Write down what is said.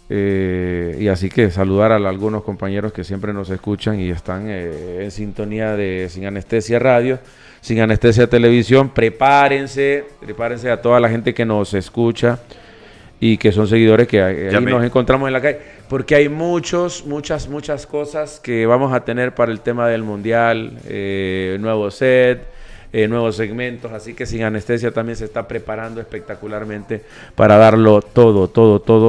Y así que saludar a algunos compañeros que siempre nos escuchan y están en sintonía de Sin Anestesia Radio, Sin Anestesia Televisión. Prepárense a toda la gente que nos escucha y que son seguidores que ahí nos encontramos en la calle, porque hay muchas cosas que vamos a tener para el tema del Mundial, nuevo set, nuevos segmentos, así que Sin Anestesia también se está preparando espectacularmente para darlo todo